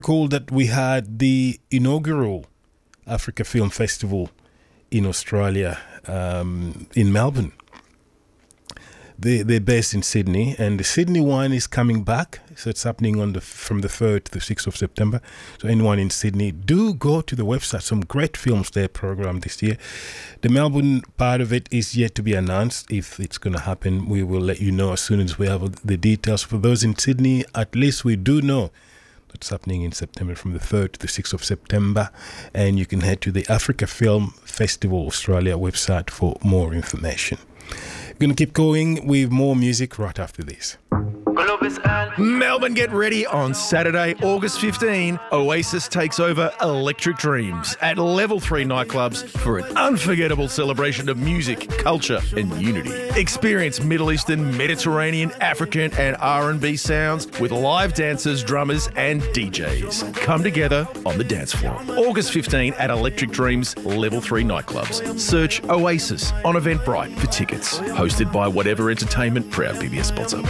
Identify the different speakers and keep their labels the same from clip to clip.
Speaker 1: Recall that we had the inaugural Africa Film Festival in Australia, in Melbourne. They're based in Sydney, and the Sydney one is coming back. So it's happening from the 3rd to the 6th of September. So anyone in Sydney, do go to the website. Some great films there programmed this year. The Melbourne part of it is yet to be announced. If it's going to happen, we will let you know as soon as we have the details. For those in Sydney, at least we do know that's happening in September, from the 3rd to the 6th of September. And you can head to the Africa Film Festival Australia website for more information. We're going to keep going with more music right after this.
Speaker 2: Melbourne, get ready on Saturday, August 15. Oasis takes over Electric Dreams at Level 3 nightclubs for an unforgettable celebration of music, culture and unity. Experience Middle Eastern, Mediterranean, African and R&B sounds with live dancers, drummers and DJs. Come together on the dance floor. August 15 at Electric Dreams Level 3 nightclubs. Search Oasis on Eventbrite for tickets. Hosted by Whatever Entertainment, proud PBS sponsor.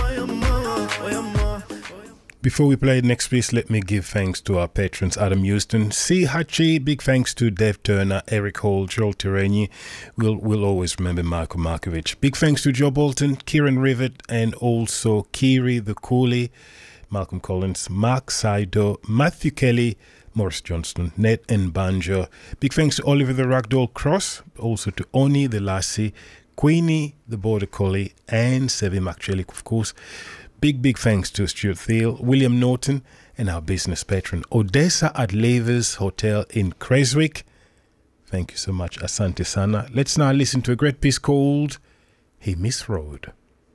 Speaker 1: Before we play the next piece, let me give thanks to our patrons: Adam Houston, C. Hachi, big thanks to Dev Turner, Eric Hall, Joel Tereni. We'll always remember Marko Markovic. Big thanks to Joe Bolton, Kieran Rivet, and also Kiri the Coolie, Malcolm Collins, Mark Saido, Matthew Kelly, Morris Johnston, Ned and Banjo. Big thanks to Oliver the Ragdoll Cross, also to Oni the Lassie, Queenie the Border Collie, and Sevi McChellick, of course. Big thanks to Stuart Thiel, William Norton, and our business patron, Odessa at Lavers Hotel in Creswick. Thank you so much, Asante Sana. Let's now listen to a great piece called He Miss Road.